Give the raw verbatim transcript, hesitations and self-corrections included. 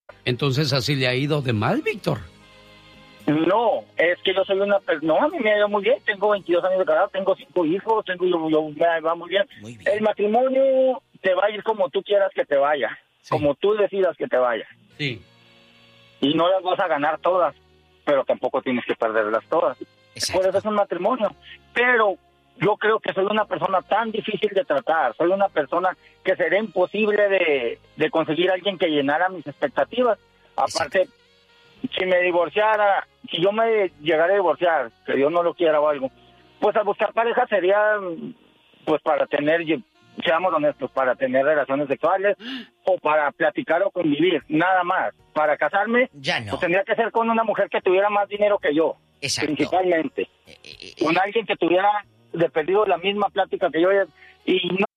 Entonces así le ha ido de mal, Víctor. No, es que yo soy una persona, no, a mí me ha ido muy bien, tengo veintidós años de casado, tengo cinco hijos, tengo, yo, yo- me va muy bien. Muy bien. El matrimonio te va a ir como tú quieras que te vaya, Sí. como tú decidas que te vaya. Sí. Y no las vas a ganar todas, pero tampoco tienes que perderlas todas. Exacto. Por eso es un matrimonio. Pero yo creo que soy una persona tan difícil de tratar, soy una persona que sería imposible de, de conseguir a alguien que llenara mis expectativas. Aparte, si me divorciara, si yo me llegara a divorciar, que Dios no lo quiera o algo, pues a buscar pareja sería, pues para tener, seamos honestos, para tener relaciones sexuales o para platicar o convivir, nada más. Para casarme, Ya no. pues tendría que ser con una mujer que tuviera más dinero que yo, Exacto. principalmente. Eh, eh, Con alguien que tuviera de perdido la misma plática que yo. Y no